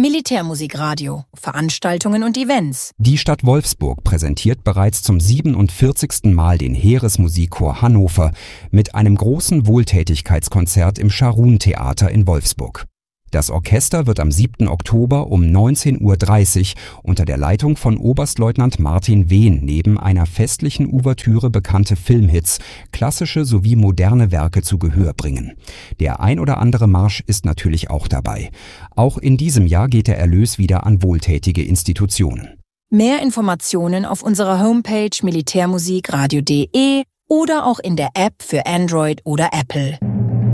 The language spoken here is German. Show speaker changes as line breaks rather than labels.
Militärmusikradio, Veranstaltungen und Events.
Die Stadt Wolfsburg präsentiert bereits zum 47. Mal den Heeresmusikchor Hannover mit einem großen Wohltätigkeitskonzert im Scharun-Theater in Wolfsburg. Das Orchester wird am 7. Oktober um 19:30 Uhr unter der Leitung von Oberstleutnant Martin Wehn neben einer festlichen Ouvertüre bekannte Filmhits, klassische sowie moderne Werke zu Gehör bringen. Der ein oder andere Marsch ist natürlich auch dabei. Auch in diesem Jahr geht der Erlös wieder an wohltätige Institutionen.
Mehr Informationen auf unserer Homepage militärmusikradio.de oder auch in der App für Android oder Apple.